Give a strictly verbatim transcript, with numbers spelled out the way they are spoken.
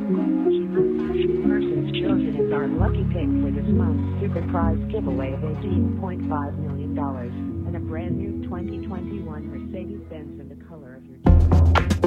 Persons chosen as our lucky pick for this month's super prize giveaway of eighteen point five million dollars and a brand new twenty twenty-one Mercedes-Benz in the color of your choice.